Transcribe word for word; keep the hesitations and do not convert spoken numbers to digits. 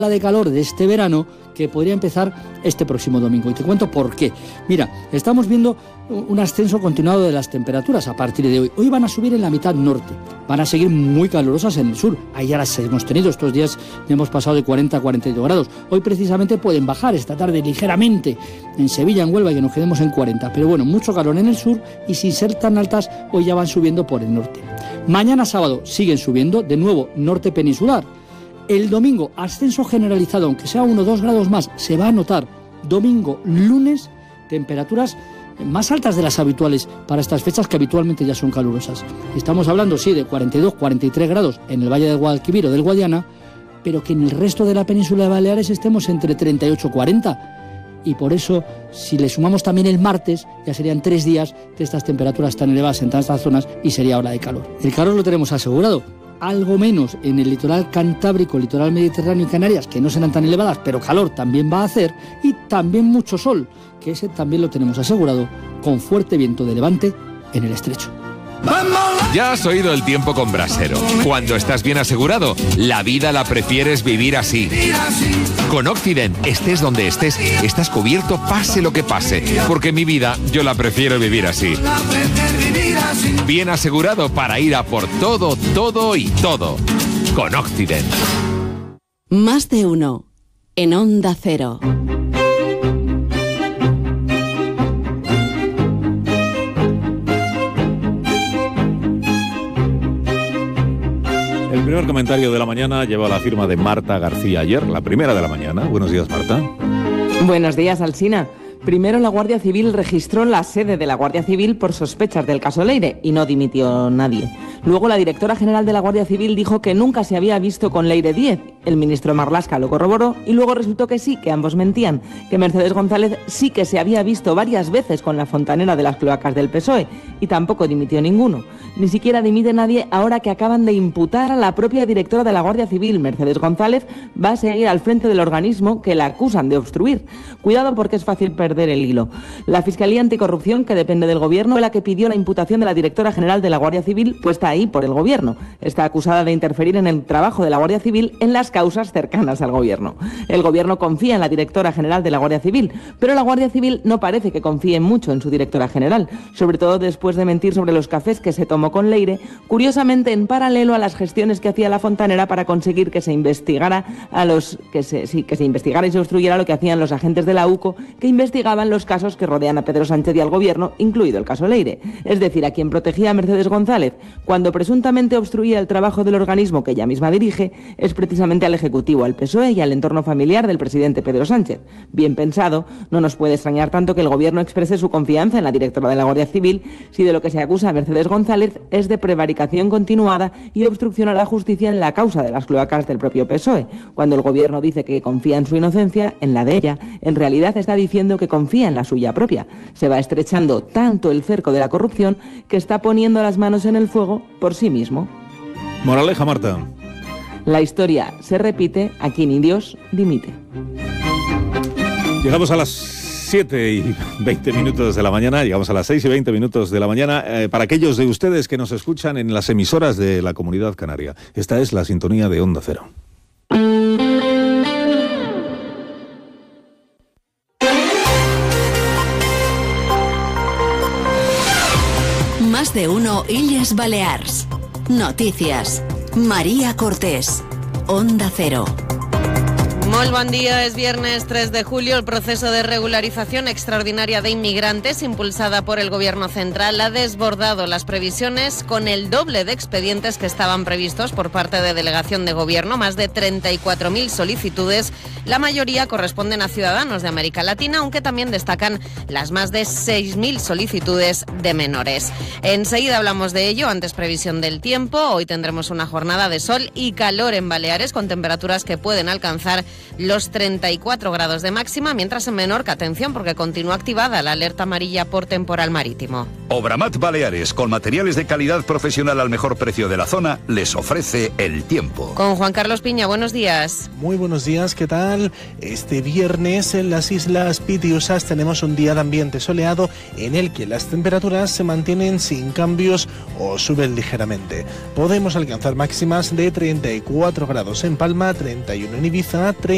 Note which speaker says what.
Speaker 1: de calor de este verano que podría empezar este próximo domingo. Y te cuento por qué. Mira, estamos viendo un ascenso continuado de las temperaturas a partir de hoy. Hoy van a subir en la mitad norte, van a seguir muy calurosas en el sur. Ahí ya las hemos tenido, estos días hemos pasado de cuarenta a cuarenta y dos grados. Hoy precisamente pueden bajar esta tarde ligeramente en Sevilla, en Huelva, y que nos quedemos en cuarenta. Pero bueno, mucho calor en el sur y sin ser tan altas, hoy ya van subiendo por el norte. Mañana sábado siguen subiendo, de nuevo norte peninsular. El domingo, ascenso generalizado, aunque sea uno o dos grados más, se va a notar. Domingo, lunes, temperaturas más altas de las habituales para estas fechas, que habitualmente ya son calurosas. Estamos hablando, sí, de cuarenta y dos, cuarenta y tres grados en el Valle del Guadalquivir o del Guadiana, pero que en el resto de la península de Baleares estemos entre treinta y ocho y cuarenta. Y por eso, si le sumamos también el martes, ya serían tres días de estas temperaturas tan elevadas en tantas zonas y sería ola de calor. El calor lo tenemos asegurado. Algo menos en el litoral cantábrico, el litoral mediterráneo y Canarias, que no serán tan elevadas, pero calor también va a hacer, y también mucho sol, que ese también lo tenemos asegurado, con fuerte viento de levante en el estrecho.
Speaker 2: Ya has oído el tiempo con Brasero. Cuando estás bien asegurado, la vida la prefieres vivir así. Con Occident, estés donde estés, estás cubierto pase lo que pase, porque mi vida yo la prefiero vivir así. Bien asegurado para ir a por todo, todo y todo. Con Occident.
Speaker 3: Más de uno en Onda Cero.
Speaker 4: El primer comentario de la mañana lleva la firma de Marta García ayer, la primera de la mañana. Buenos días, Marta.
Speaker 5: Buenos días, Alsina. Primero, la Guardia Civil registró la sede de la Guardia Civil por sospechas del caso Leire y no dimitió nadie. Luego, la directora general de la Guardia Civil dijo que nunca se había visto con Leire Díez. El ministro Marlaska lo corroboró y luego resultó que sí, que ambos mentían, que Mercedes González sí que se había visto varias veces con la fontanera de las cloacas del P S O E y tampoco dimitió ninguno. Ni siquiera dimite nadie ahora que acaban de imputar a la propia directora de la Guardia Civil. Mercedes González va a seguir al frente del organismo que la acusan de obstruir. Cuidado, porque es fácil perder el hilo. La Fiscalía Anticorrupción, que depende del Gobierno, fue la que pidió la imputación de la directora general de la Guardia Civil, puesta ahí por el Gobierno. Está acusada de interferir en el trabajo de la Guardia Civil en las causas cercanas al Gobierno. El Gobierno confía en la directora general de la Guardia Civil, pero la Guardia Civil no parece que confíe mucho en su directora general, sobre todo después de mentir sobre los cafés que se tomó con Leire, curiosamente en paralelo a las gestiones que hacía la fontanera para conseguir que se investigara a los que se, sí, que se investigara y se obstruyera lo que hacían los agentes de la U C O que investigaban los casos que rodean a Pedro Sánchez y al Gobierno, incluido el caso Leire. Es decir, a quien protegía a Mercedes González cuando presuntamente obstruía el trabajo del organismo que ella misma dirige es precisamente al Ejecutivo, al P S O E y al entorno familiar del presidente Pedro Sánchez. Bien pensado, no nos puede extrañar tanto que el Gobierno exprese su confianza en la directora de la Guardia Civil si de lo que se acusa a Mercedes González es de prevaricación continuada y obstrucción a la justicia en la causa de las cloacas del propio P S O E. Cuando el Gobierno dice que confía en su inocencia, en la de ella, en realidad está diciendo que confía en la suya propia. Se va estrechando tanto el cerco de la corrupción que está poniendo las manos en el fuego por sí mismo.
Speaker 4: Moraleja, Marta.
Speaker 5: La historia se repite, aquí ni Dios dimite.
Speaker 4: Llegamos a las siete y veinte minutos de la mañana, llegamos a las seis y veinte minutos de la mañana. Eh, para aquellos de ustedes que nos escuchan en las emisoras de la Comunidad Canaria, esta es la sintonía de Onda Cero.
Speaker 3: Más de uno Illes Balears. Noticias. María Cortés. Onda Cero.
Speaker 6: Muy buen día, es viernes tres de julio. El proceso de regularización extraordinaria de inmigrantes impulsada por el Gobierno central ha desbordado las previsiones con el doble de expedientes que estaban previstos por parte de delegación de Gobierno, más de treinta y cuatro mil solicitudes. La mayoría corresponden a ciudadanos de América Latina, aunque también destacan las más de seis mil solicitudes de menores. Enseguida hablamos de ello, antes previsión del tiempo. Hoy tendremos una jornada de sol y calor en Baleares con temperaturas que pueden alcanzar los treinta y cuatro grados de máxima, mientras en Menorca, atención, porque continúa activada la alerta amarilla por temporal marítimo.
Speaker 7: Obramat Baleares, con materiales de calidad profesional al mejor precio de la zona, les ofrece el tiempo.
Speaker 6: Con Juan Carlos Piña, buenos días.
Speaker 8: Muy buenos días, ¿qué tal? Este viernes en las Islas Pitiusas tenemos un día de ambiente soleado en el que las temperaturas se mantienen sin cambios o suben ligeramente. Podemos alcanzar máximas de treinta y cuatro grados en Palma, treinta y uno en Ibiza, treinta